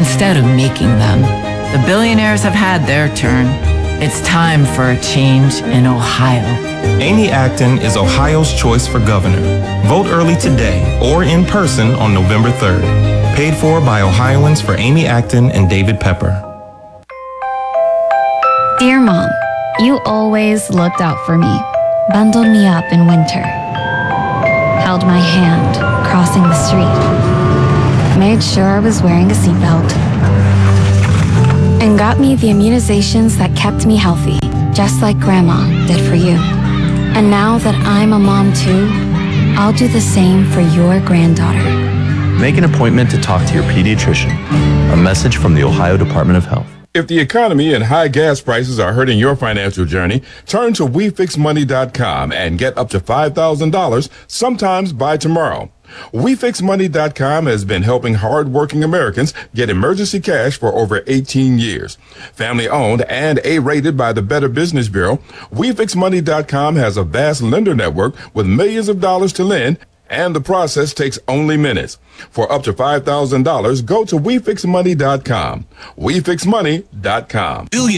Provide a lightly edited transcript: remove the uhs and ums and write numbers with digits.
instead of making them. The billionaires have had their turn. It's time for a change in Ohio. Amy Acton is Ohio's choice for governor. Vote early today or in person on November 3rd. Paid for by Ohioans for Amy Acton and David Pepper. Dear Mom, you always looked out for me, bundled me up in winter, held my hand crossing the street, made sure I was wearing a seatbelt, and got me the immunizations that kept me healthy, just like Grandma did for you. And now that I'm a mom too, I'll do the same for your granddaughter. Make an appointment to talk to your pediatrician. A message from the Ohio Department of Health. If the economy and high gas prices are hurting your financial journey, turn to WeFixMoney.com and get up to $5,000 sometimes by tomorrow. WeFixMoney.com has been helping hard-working Americans get emergency cash for over 18 years. Family-owned and A-rated by the Better Business Bureau, WeFixMoney.com has a vast lender network with millions of dollars to lend, and the process takes only minutes. For up to $5,000, go to WeFixMoney.com. WeFixMoney.com.